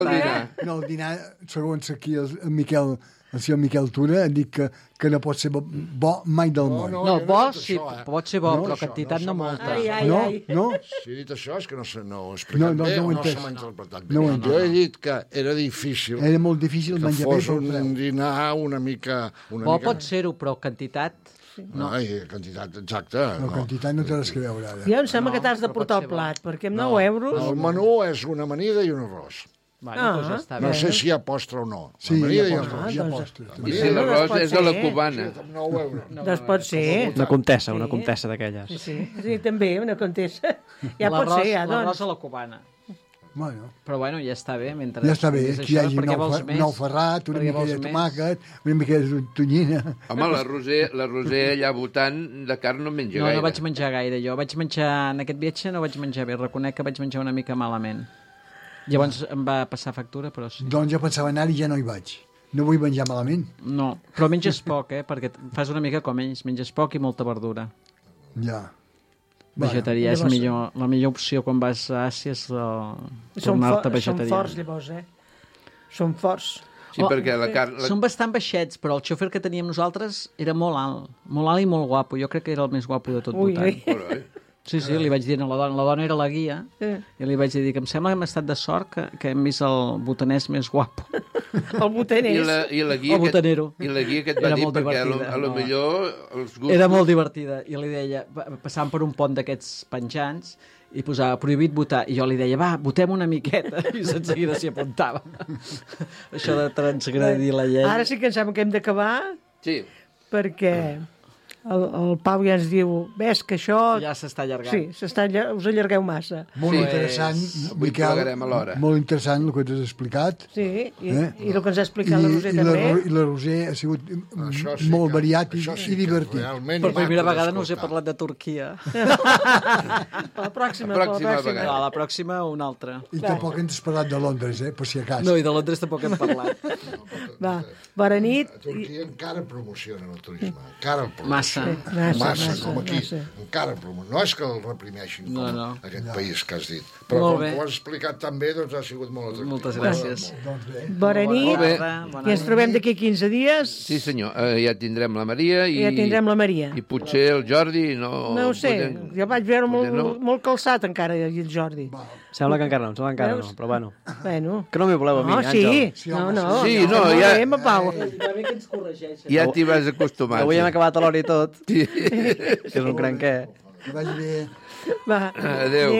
No, el dinar, segons aquí el senyor Miquel Tura, ha dit que no pot ser bo mai del món. No, bo sí, pot ser bo, però quantitat no molta. No? Si he dit això és que no ho he explicat bé o no se m'ha interpretat bé. No, Jo he dit que era difícil Era molt difícil que menjar bé fos un dinar una mica... Bo pot ser-ho, però quantitat... No, quantitat exacta. La quantitat no té res que veure, ara. Ja em sembla que t'has de portar el plat, perquè amb 9 euros... El menú és una amanida i un arròs. Doncs ja està bé. No sé si hi ha postre o no. Sí, Amanida i hi arròs. ha postre. I si l'arròs és de la cubana. Amb 9 euros. Doncs pot ser. Una comtessa d'aquelles. Sí, també, una contessa. Ja pot ser, ja, doncs. L'arròs a la cubana. Bueno. Però bueno, ja està bé. Ja està bé, que hi hagi nou ferrat, una mica de tomàquet, una mica de tonyina. Home, la Roser allà votant de carn no menja gaire. No vaig menjar gaire, jo. Vaig menjar, en aquest viatge no vaig menjar bé. Reconec que vaig menjar una mica malament. Llavors em va passar factura, però sí. Doncs jo pensava anar i ja no hi vaig. No vull menjar malament. No, però menges poc, perquè fas una mica com ells. Menges poc i molta verdura. Ja. Vegetarià és la millor opció quan vas a Àsia és tornar-te vegetarià. Són forts, llavors, Són forts. Sí, perquè la carn... Són bastant baixets, però el xòfer que teníem nosaltres era molt alt i molt guapo. Jo crec que era el més guapo de tot votant. Sí, li vaig dir a la dona era la guia, i li vaig dir que em sembla que hem estat de sort que hem vist el botanès més guapo. El botanès. I la guia el botanero. I la guia que et va dir, perquè a lo millor els gustos... Era molt divertida, i li deia, passant per un pont d'aquests penjants, i posava prohibit votar, i jo li deia, va, votem una miqueta, i de seguida s'hi apuntava. Això de transgredir la llei. Ara sí que em sembla que hem d'acabar, perquè... El Pau ja ens diu, ves que això... Ja s'està allargant. Sí, us allargueu massa. Molt interessant, Miquel, molt interessant el que t'has explicat. Sí, i el que ens ha explicat la Roser també. I la Roser ha sigut molt variat i divertit. Per primera vegada no us he parlat de Turquia. La pròxima vegada. No, la pròxima una altra. I tampoc ens has parlat de Londres, per si a cas. No, i de Londres tampoc hem parlat. Va, bona nit. A Turquia encara promocionen el turisme, encara el promocionen. Massa, com aquí. Encara no és que el reprimeixin com aquest país que has dit. Però com ho has explicat tan bé, doncs ha sigut molt atractiu. Moltes gràcies. Bona nit. I ens trobem d'aquí 15 dies. Sí, senyor. Ja tindrem la Maria. I potser el Jordi. No ho sé. Jo vaig veure molt calçat encara, el Jordi. Sembla que encara no, però bueno. Que no m'hi voleu a mi, Àngel. No, ja t'hi vas acostumar. Avui hem acabat a l'hora i tot. Que és un cranquer. Que vagi bé. Va. Adéu.